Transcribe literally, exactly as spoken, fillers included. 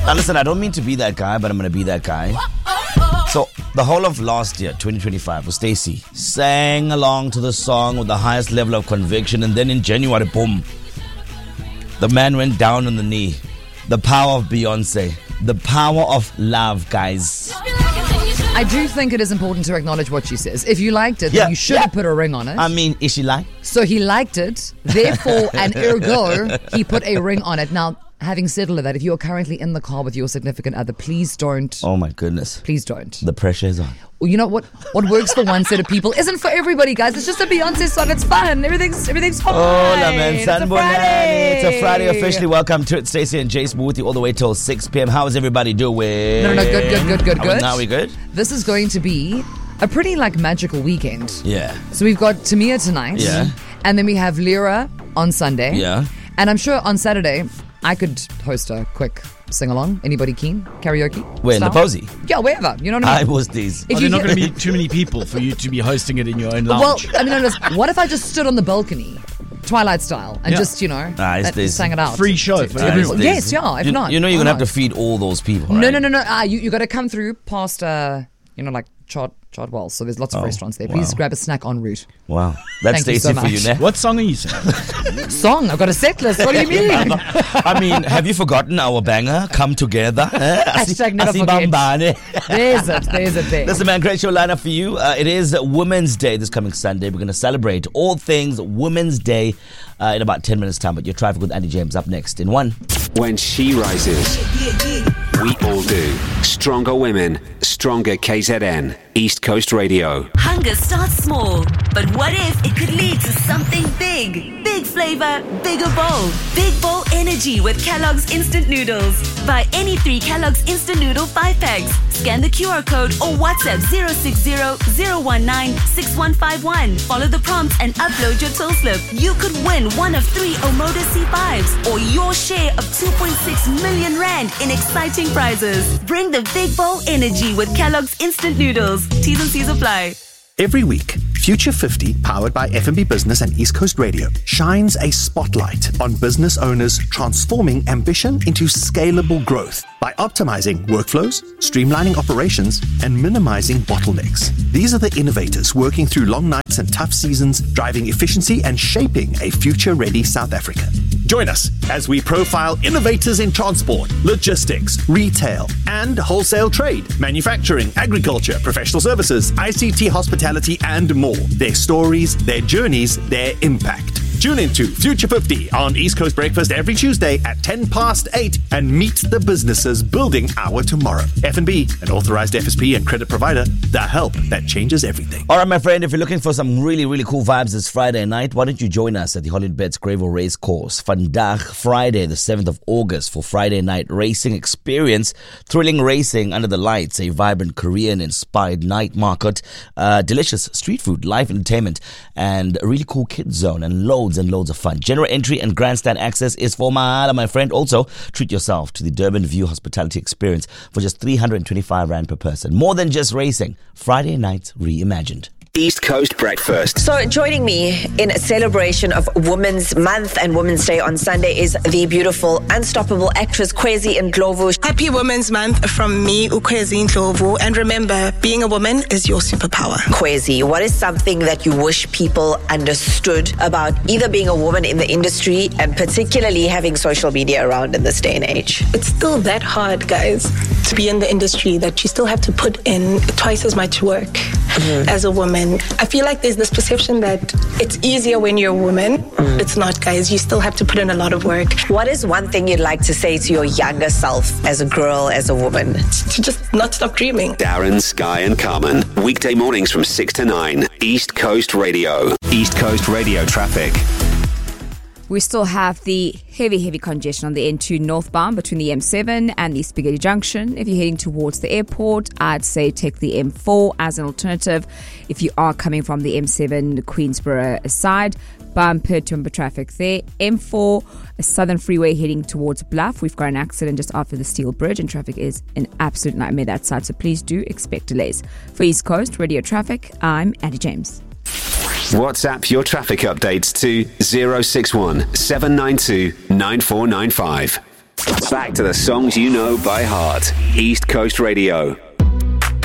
Now listen, I don't mean to be that guy, but I'm going to be that guy. So the whole of last year, twenty twenty-five, was Stacey sang along to the song with the highest level of conviction, and then in January, boom, the man went down on the knee. The power of Beyonce. The power of love, guys. I do think it is important to acknowledge what she says. If you liked it, Yeah, then you should yeah. have put a ring on it. I mean, is she like? So he liked it, therefore, and ergo, he put a ring on it. Now, having said all of that, if you're currently in the car with your significant other, please don't. Oh my goodness. Please don't. The pressure is on. Well, you know what? What works for one set of people isn't for everybody, guys. It's just a Beyonce song. It's fun. Everything's everything's fine. Hola, man. It's a Sanbonani. Friday. It's a Friday. Officially welcome to it, Stacey and Jace Muthi, all the way till six p.m. How is everybody doing? No, no, no. Good, good, good, good, Are good. we, now we good? This is going to be a pretty, like, magical weekend. Yeah. So we've got Tamia tonight. Yeah. And then we have Lyra on Sunday. Yeah. And I'm sure on Saturday, I could host a quick sing-along. Anybody keen? Karaoke? Where, in the style? Posy? Yeah, wherever. You know what I I mean? was these. If Are you there not hear- going to be too many people for you to be hosting it in your own Well, lounge? I mean, no, listen, what if I just stood on the balcony, Twilight style, and Yeah. just, you know, Ah, it's uh, this sang it out? Free show for Ah, everyone. it's Yes, this. yeah, if you, not, You know you're why going to have not? to feed all those people, No, right? no, no, no. Uh, you you got to come through past, uh, you know, like Chard Chardwell. So there's lots of Oh, restaurants there. Please wow. grab a snack en route. Wow. That's Thank you Stacey so for you much. now. What song are you singing? Song. I've got a set list. What do you mean? I mean, have you forgotten our banger? Come together. Eh? Hashtag never Asi forget. bambane. There's it. There's it there. Listen, man, great show lineup for you. Uh, it is Women's Day this coming Sunday. We're going to celebrate all things Women's Day uh, in about ten minutes' time. But your traffic with Andy James up next in one. When she rises, we all do. Stronger women, stronger K Z N, East Coast Radio. Hunger starts small, but what if it could lead to something big? Big flavor, bigger bowl. Big bowl energy with Kellogg's Instant Noodles. Buy any three Kellogg's Instant Noodle five packs. Scan the Q R code or WhatsApp zero six zero, zero one nine, six one five one. Follow the prompts and upload your till slip. You could win one of three Omoda C fives or your share of two point six million rand in exciting prizes. Bring the big bowl energy with Kellogg's Instant Noodles. T's and C's apply. Every week, Future fifty, powered by F and B Business and East Coast Radio, shines a spotlight on business owners transforming ambition into scalable growth by optimizing workflows, streamlining operations, and minimizing bottlenecks. These are the innovators working through long nights and tough seasons, driving efficiency and shaping a future-ready South Africa. Join us as we profile innovators in transport, logistics, retail, and wholesale trade, manufacturing, agriculture, professional services, I C T, hospitality, and more. Their stories, their journeys, their impact. Tune into Future fifty on East Coast Breakfast every Tuesday at ten past eight and meet the businesses building our tomorrow. F and B, an authorized F S P and credit provider, the help that changes everything. All right, my friend, if you're looking for some really, really cool vibes this Friday night, why don't you join us at the Hollywood Bets Gravel Race Course, Vandag, Friday, the seventh of August, for Friday night racing experience. Thrilling racing under the lights, a vibrant Korean-inspired night market, uh, delicious street food, live entertainment, and a really cool kids zone, and loads and loads of fun. General entry and grandstand access is for mahala, my friend. Also, treat yourself to the Durban View Hospitality Experience for just three hundred twenty-five rand per person. More than just racing. Friday night reimagined. East Coast Breakfast. So joining me in a celebration of Women's Month and Women's Day on Sunday is the beautiful, unstoppable actress Kwezi Ndlovu. Happy Women's Month from me, Ukwezi Ndlovu. And remember, being a woman is your superpower. Kwezi, what is something that you wish people understood about either being a woman in the industry and particularly having social media around in this day and age? It's still that hard, guys, to be in the industry that you still have to put in twice as much work mm-hmm. as a woman. I feel like there's this perception that it's easier when you're a woman. Mm. It's not, guys. You still have to put in a lot of work. What is one thing you'd like to say to your younger self as a girl, as a woman? To just not stop dreaming. Darren, Sky and Carmen. Weekday mornings from six to nine. East Coast Radio. East Coast Radio traffic. We still have the heavy, heavy congestion on the N two northbound between the M seven and the Spaghetti Junction. If you're heading towards the airport, I'd say take the M four as an alternative. If you are coming from the M seven Queensborough side, bumper to bumper traffic there. M four, a southern freeway heading towards Bluff. We've got an accident just after the Steel Bridge and traffic is an absolute nightmare that side. So please do expect delays. For East Coast Radio Traffic, I'm Andy James. WhatsApp your traffic updates to zero six one, seven nine two, nine four nine five. Back to the songs you know by heart. East Coast Radio.